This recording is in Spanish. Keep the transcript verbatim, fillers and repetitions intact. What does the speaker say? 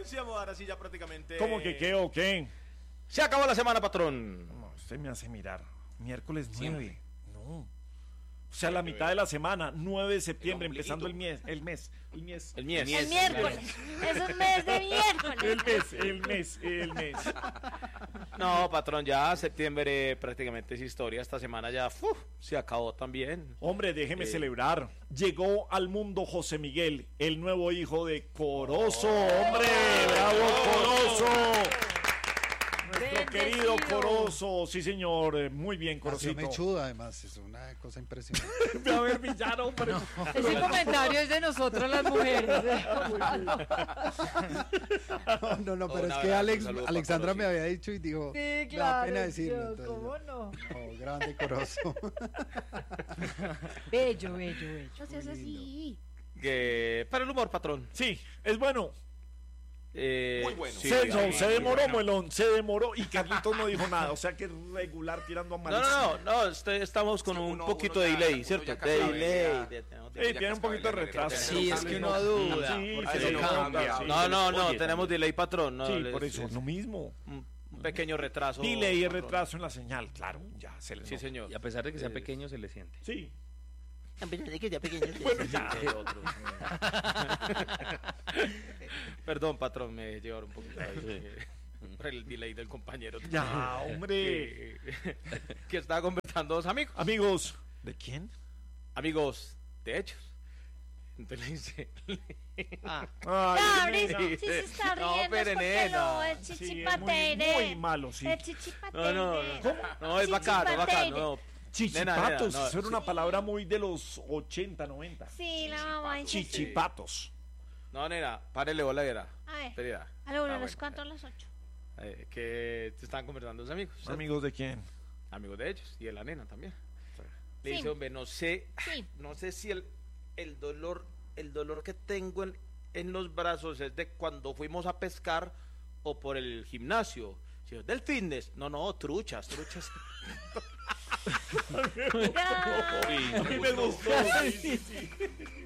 Sí, amor, ahora sí ya prácticamente. ¿Cómo que qué o qué? Se acabó la semana, patrón. No, usted me hace mirar. Miércoles nueve. Siempre. No. O sea, la mitad de la semana, nueve de septiembre, El empezando el mes, el mes, el mes. El mies. El miércoles. Es un mes de miércoles. El mes, el mes, el mes. No, patrón, ya septiembre prácticamente es historia. Esta semana ya uf, se acabó también. Hombre, déjeme Eh. celebrar. Llegó al mundo José Miguel, el nuevo hijo de Corozo. ¡Hombre! ¡Bravo, Corozo! Nuestro querido Corozo. Sí, señor. Eh, Muy bien, Nació Corocito. mechudo, además, es una cosa impresionante. A ver, villano, hombre. Ese comentario es de nosotras las mujeres. No, no, no, pero Un es abrazo, que un Alex, saludo para Alexandra Corozito. me había dicho y dijo, Sí, me da claro. pena decirlo. yo, entonces, ¿Cómo no? no, grande Corozo. Bello, bello, bello. No seas así. Que para el humor, patrón. Sí, es bueno. Eh, Muy bueno. sí, se, digamos, no, se muy demoró, bueno. Muelón, se demoró y Carlitos no dijo nada. O sea que regular tirando a No, malísimo. no, no, no este- estamos con Sí, un uno- poquito uno de ya- delay, uno ¿cierto? ya De casi sabe, delay. ya. de- tenemos Eh, delay. tiene un poquito de retraso. Sí, es que uno duda, Sí, porque se no le cambia. nota, sí, No, se no, le no, oye tenemos también. delay, patrón. No, Sí, les- por eso, es lo mismo. un, un pequeño retraso. Delay y patrón. retraso en la señal, claro, ya se le Sí, nota. señor. Y a pesar de que sea Eh, pequeño, se le siente. Sí. A pesar de que ya pequeño. Bueno, ya. Sí, otro. Perdón, patrón, me llevaron un poquito ahí, por el delay del compañero. Ya, hombre. Que, que estaba conversando dos amigos. Amigos, ¿de quién? Amigos de hechos. Entonces le dice. Ah. Ay, Abris, nena. si se está No, riendo es pero porque nena. lo es Sí, es chichipateire. muy, muy malo, sí. Es chichipateire. No, no, no. No, es bacano, es bacano. No. Chichipatos, Nena, nena, no. eso era una palabra muy de los ochenta, noventa. Sí, la mamá dice sí. Chichipatos. No, nena, párele bola, era. A ver, Espera. a la una, Ah, ¿los bueno. cuánto a las ocho? Eh, que te estaban conversando dos amigos. ¿cierto? ¿Amigos de quién? Amigos de ellos y de la nena también. Le Sí. dice, hombre, no sé, Sí. no sé si el, el dolor, el dolor que tengo en, en los brazos es de cuando fuimos a pescar o por el gimnasio. Si es del fitness. No, no, truchas, truchas. Ya. A mí me gustó. Sí, sí, sí.